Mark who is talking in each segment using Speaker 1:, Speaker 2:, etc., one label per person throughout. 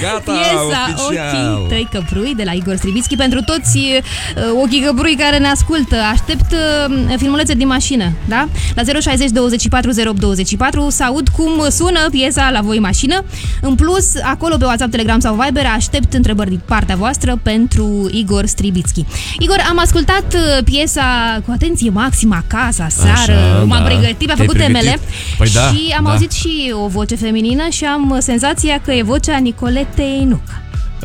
Speaker 1: Gata,
Speaker 2: piesa
Speaker 1: oficial.
Speaker 2: Ochii tăi căprui de la Igor Stribitski. Pentru toți ochii căprui care ne ascultă, aștept filmulețe din mașină, da? La 060 24 08 24 să aud cum sună piesa la voi în mașină. În plus, acolo pe WhatsApp, Telegram sau Viber aștept întrebări din partea voastră pentru Igor Stribitski. Igor, am ascultat piesa cu atenție maximă acasă, seară, m-am pregătit, am făcut temele și am auzit și o voce feminină și am senzația că e vocea Nicoletei Nucă.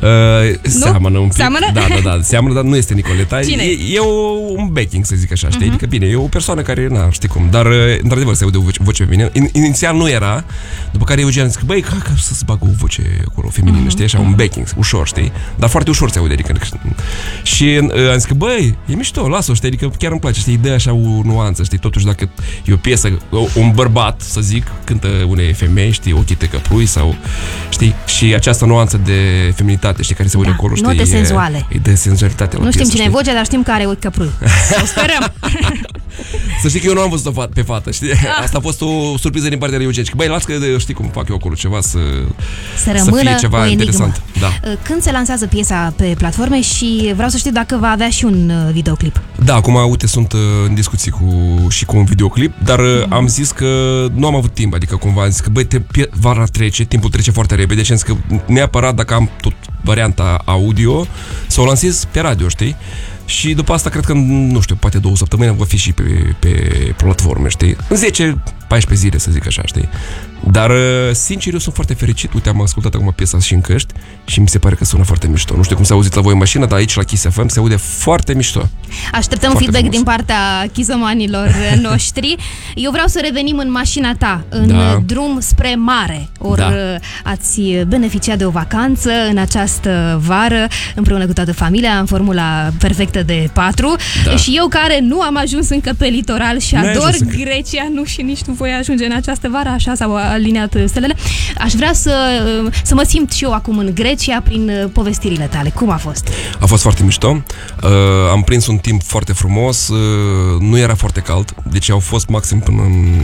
Speaker 1: Seamănă un pic.
Speaker 2: Seamănă?
Speaker 1: Da, seamănă, dar nu este Nicoleta.
Speaker 2: Cine?
Speaker 1: E un backing, să zic așa, știi? Adică bine, e o persoană care, știi cum, dar într-adevăr se aude o voce feminină. Inițial nu era, după care Eugen zic, băi, ca să-ți bag o voce acolo feminină, știi? Așa, un backing, ușor, știi? Dar foarte ușor se aude, adică. Și am zis că, băi, e mișto, lasă-o, știi? Adică chiar îmi place, știi? Dă așa o nuanță, știi? Totuși dacă e o piesă, un bărbat, să zic, cântă unei femei, știi? Ochii tăi căprui sau, știi? Și această nuanță de feminitate, știi, care se aude acolo, știi?
Speaker 2: Note senzuale.
Speaker 1: E de senzualitate la
Speaker 2: nu
Speaker 1: piesă,
Speaker 2: știm cine
Speaker 1: știi?
Speaker 2: e vocea, dar știm că are ochi căprui. O sperăm.
Speaker 1: Să știi că eu nu am văzut-o pe fată, știi? Asta a fost o surpriză din partea lui Eugen. Băi, las că știi cum fac eu acolo ceva să
Speaker 2: rămână
Speaker 1: fie ceva
Speaker 2: o
Speaker 1: interesant. Da.
Speaker 2: Când se lansează piesa pe platforme și vreau să știu dacă va avea și un videoclip.
Speaker 1: Da, acum, uite, sunt în discuții și cu un videoclip, dar am zis că nu am avut timp, adică cumva am zis că, băi, vara trece, timpul trece foarte repede, deci am zis că neapărat dacă am tot varianta audio, să o lansez pe radio, știi? Și după asta cred că, nu știu, poate 2 săptămâni va fi și pe platforme, știi? În 10-14 zile, să zic așa, știi? Dar, sincer, eu sunt foarte fericit. Uite, am ascultat acum piesa și în căști și mi se pare că sună foarte mișto. Nu știu cum s-a auzit la voi în mașină, dar aici la Kiss FM se aude foarte mișto.
Speaker 2: Așteptăm
Speaker 1: foarte
Speaker 2: feedback
Speaker 1: frumos
Speaker 2: din partea chizomanilor noștri. Eu vreau să revenim în mașina ta, în drum spre mare. Ori ați beneficiat de o vacanță în această vară, împreună cu toată familia, în formula perfectă de 4. Și eu, care nu am ajuns încă pe litoral și ador Grecia, nu și nici nu voi ajunge în această vară, așa s-au aliniat stelele. Aș vrea să mă simt și eu acum în Grecia prin povestirile tale. Cum a fost? A
Speaker 1: fost foarte mișto. Am prins un timp foarte frumos. Nu era foarte cald, deci au fost maxim până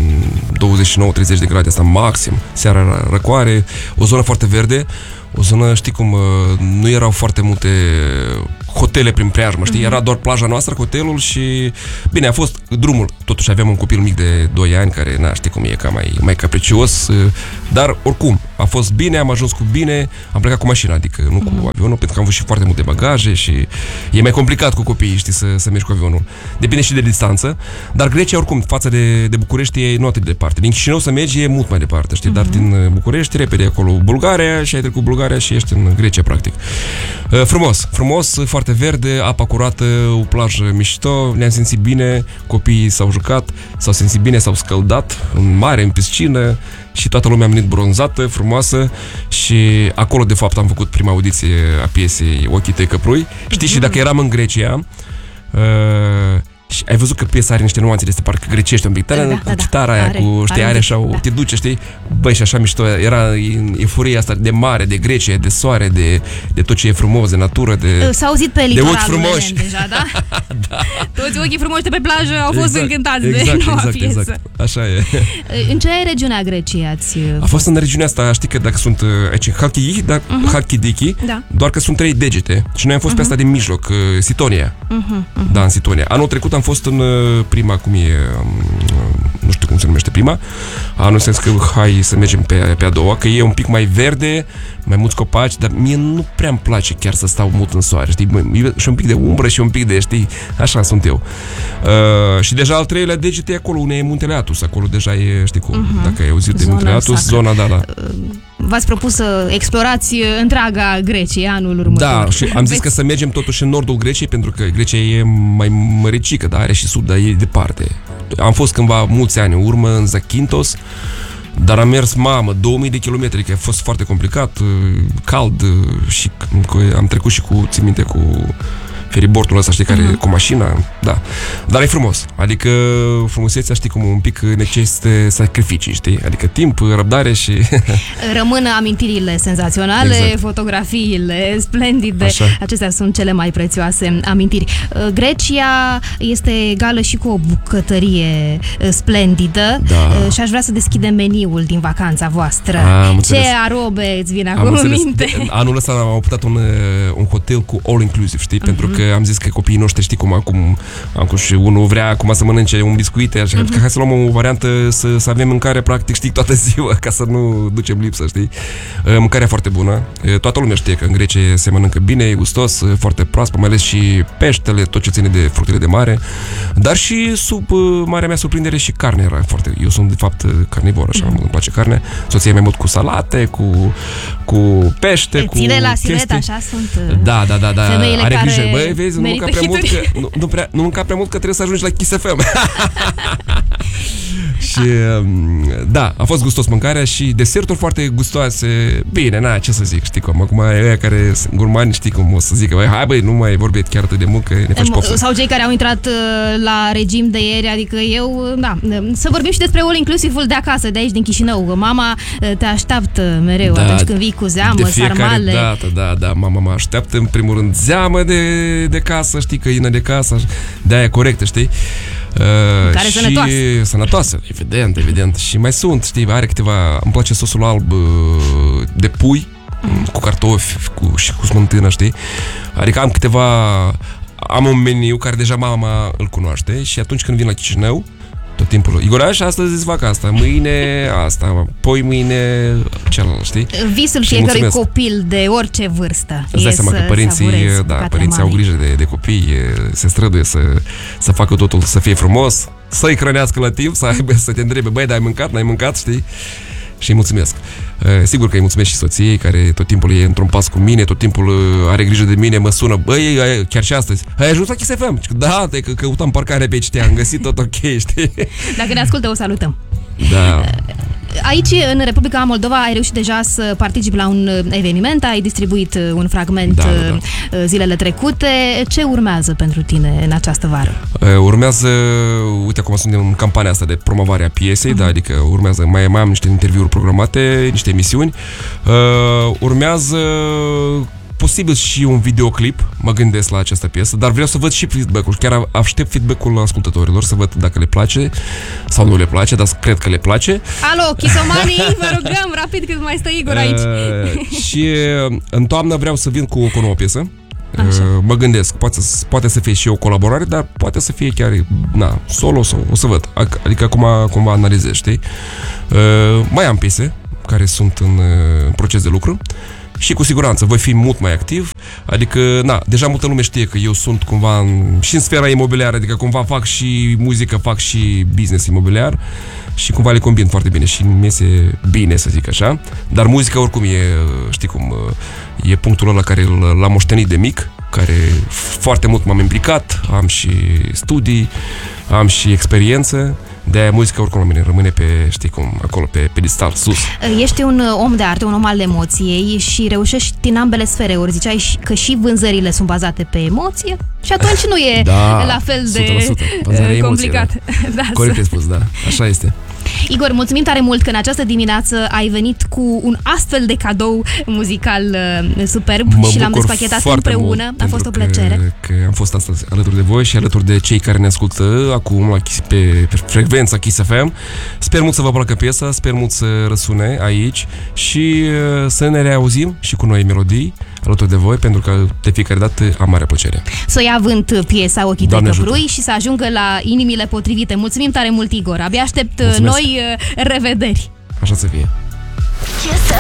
Speaker 1: în 29-30 de grade, asta maxim. Seara era răcoare, o zonă foarte verde, o zonă, știi cum, nu erau foarte multe hotele prin preajmă, știi? Era doar plaja noastră, hotelul și... Bine, a fost drumul. Totuși aveam un copil mic de 2 ani care, știi cum e, ca mai capricios, dar oricum, a fost bine, am ajuns cu bine, am plecat cu mașina, adică nu cu avionul, pentru că am avut și foarte multe bagaje și e mai complicat cu copiii, știi, să mergi cu avionul. Depinde și de distanță, dar Grecia, oricum, față de București, e nu atât de departe. Din Chișinău să mergi e mult mai departe, știi? Dar din București, repede acolo Bulgaria și ai trecut Bulgaria și ești în Grecia, practic. Frumos, foarte verde, apa curată, o plajă mișto, ne-am simțit bine, copiii s-au jucat, s-au simțit bine, s-au scăldat în mare, în piscină și toată lumea a venit bronzată, frumoasă și acolo, de fapt, am făcut prima audiție a piesei Ochii tăi căprui. Știi, și dacă eram în Grecia, și ai văzut că piesa are niște nuanțe de astea, parcă grecește un pic. Chitara aia cu, știi, are așa, te duce, știi? Băi, și așa mișto, era euforia asta de mare, de Grecia, de soare, de tot ce e frumos, de natură,
Speaker 2: S-a auzit pe litoralul
Speaker 1: frumoși
Speaker 2: deja, da? Toți ochii frumoși de pe plajă au fost încântați de noua piesă.
Speaker 1: Exact, așa e.
Speaker 2: În ce regiune a Greciei ați
Speaker 1: A fost în regiunea asta, știi că dacă sunt aici în Halkidiki, doar că sunt 3 degete și noi am fost pe asta din mijloc, Sitonia. Da, în Sitonia. Anul trecut am fost în prima, cum e, nu știu cum se numește prima, anul sens că hai să mergem pe a doua, că e un pic mai verde, mai mulți copaci, dar mie nu prea îmi place chiar să stau mult în soare, știi, și un pic de umbră și un pic de, știi, așa sunt eu. Și deja al 3-lea deget e acolo, unde e Muntele Athos, acolo deja e, știi cum, dacă ai auzit de Muntele Athos, zona, da.
Speaker 2: V-ați propus să explorați întreaga Grecie anul următor.
Speaker 1: Da, și am zis că să mergem totuși în nordul Greciei, pentru că Grecia e mai măricică, dar are și sud, dar e departe. Am fost cândva mulți ani în urmă în Zakynthos, dar am mers, 2000 de kilometri, că a fost foarte complicat, cald și am trecut și țin minte, cu feribordul ăsta, știi, care cu mașina, da. Dar e frumos. Adică frumusețea, știi, cum un pic necesită sacrificii, știi? Adică timp, răbdare și...
Speaker 2: Rămân amintirile senzaționale,
Speaker 1: Exact.
Speaker 2: fotografiile splendide.
Speaker 1: Așa.
Speaker 2: Acestea sunt cele mai prețioase amintiri. Grecia este egală și cu o bucătărie splendidă,
Speaker 1: Da.
Speaker 2: și aș vrea să deschidem meniul din vacanța voastră.
Speaker 1: Am
Speaker 2: Ce
Speaker 1: înțeles.
Speaker 2: arobe îți vine
Speaker 1: Am
Speaker 2: acum în
Speaker 1: înțeles.
Speaker 2: minte?
Speaker 1: Anul ăsta am optat un hotel cu all-inclusive, știi? Pentru că am zis că copiii noștri, știi cum acum și unul vrea acum să mănânce un biscuit, așa că hai să luăm o variantă să avem mâncare practic, știi, toată ziua, ca să nu ducem lipsă, știi? Mâncarea foarte bună. Toată lumea știe că în Grecia se mănâncă bine, e gustos, foarte proaspăt, mai ales și peștele, tot ce ține de fructele de mare, dar și sub marea mea surprindere și carne era foarte... Eu sunt de fapt carnivor, așa, îmi place carne. Soția mea mult cu salate, cu pește, cu
Speaker 2: Ține la silueta,
Speaker 1: chestii.
Speaker 2: așa sunt
Speaker 1: Da.
Speaker 2: femeile
Speaker 1: Are
Speaker 2: care
Speaker 1: grijă. Băi, vezi, nu mânca
Speaker 2: merită
Speaker 1: prea mult,
Speaker 2: hituri.
Speaker 1: că, nu mânca prea mult că trebuie să ajungi la Kiss FM. Și da, a fost gustos mâncarea și deserturi foarte gustoase. Bine, ce să zic, știi cum, acum ăia care sunt gurmani, știi cum o să zică, băi, nu mai vorbi chiar atât de mult că ne faci poftă.
Speaker 2: Sau cei care au intrat la regim de ieri, adică eu, da, să vorbim și despre all inclusive-ul de acasă, de aici din Chișinău. Mama te așteaptă mereu atunci când vii cu zeamă, sarmale.
Speaker 1: Da, mama mă așteaptă în primul rând zeamă de casă, știi, căină de casă, de-aia corectă, știi?
Speaker 2: Care
Speaker 1: și sănătoasă, evident. Și mai sunt, știi, are câteva, îmi place sosul alb de pui cu cartofi și cu smântână, știi? Adică am un meniu care deja mama îl cunoaște și atunci când vin la Chișinău, tot timpul, Igoraș, astăzi îți fac asta, mâine asta, poi mâine celălalt, știi?
Speaker 2: Visul
Speaker 1: Și
Speaker 2: fiecărui
Speaker 1: mulțumesc.
Speaker 2: copil de orice vârstă.
Speaker 1: Îți dai seama că părinții au grijă de copii, se străduie să facă totul să fie frumos, să-i hrănească la timp, să te întrebe, băi, dar ai mâncat, n-ai mâncat, știi? Și îi mulțumesc. Sigur că îi mulțumesc și soției, care tot timpul e într-un pas cu mine, tot timpul are grijă de mine, mă sună, băi, chiar și astăzi, ai ajuns la Kiss FM? Da, că căutam parcarea pe aici, am găsit tot ok, știi?
Speaker 2: Dacă ne ascultă, o salutăm.
Speaker 1: Da.
Speaker 2: Aici, în Republica Moldova, ai reușit deja să participi la un eveniment, ai distribuit un fragment zilele trecute. Ce urmează pentru tine în această vară?
Speaker 1: Urmează, uite, acum suntem în campania asta de promovare a piesei, da, adică urmează, mai am niște interviuri programate, niște emisiuni. Urmează posibil și un videoclip, mă gândesc la această piesă, dar vreau să văd și feedback-ul. Chiar aștept feedback-ul ascultătorilor, să văd dacă le place sau nu le place, dar cred că le place.
Speaker 2: Alo, chisomanii, vă rugăm, rapid, cât mai stă Igor aici.
Speaker 1: Și în toamnă vreau să vin cu o nouă piesă. Mă gândesc, poate să fie și o colaborare, dar poate să fie chiar solo sau o să văd. Adică acum cumva analizez, știi? Mai am piese care sunt în proces de lucru. Și cu siguranță voi fi mult mai activ. Adică, deja multă lume știe că eu sunt cumva și în sfera imobiliară, adică cumva fac și muzică, fac și business imobiliar și cumva le combin foarte bine și mi iese bine, să zic așa. Dar muzica oricum e, știi cum, e punctul ăla care l-am moștenit de mic, care foarte mult m-am implicat, am și studii, am și experiență. De-aia muzica oricum la mine rămâne pe, știi cum, acolo, pe pedestal, sus.
Speaker 2: Ești un om de artă, un om al emoției și reușești în ambele sfere. Ori ziceai că și vânzările sunt bazate pe emoție și atunci nu e la fel de complicat. Da,
Speaker 1: corect ai spus, da, așa este.
Speaker 2: Igor, mulțumim tare mult că în această dimineață ai venit cu un astfel de cadou muzical superb și l-am despachetat împreună. A fost o plăcere.
Speaker 1: Că am fost astăzi alături de voi și alături de cei care ne ascultă acum pe frecvența Kiss FM. Sper mult să vă placă piesa, sper mult să răsune aici și să ne reauzim și cu noi melodii alături de voi, pentru că de fiecare dată am mare plăcere.
Speaker 2: Să ia vânt piesa Ochii tăi căprui și să ajungă la inimile potrivite. Mulțumim tare mult, Igor. Abia aștept noi revederi.
Speaker 1: Așa să fie.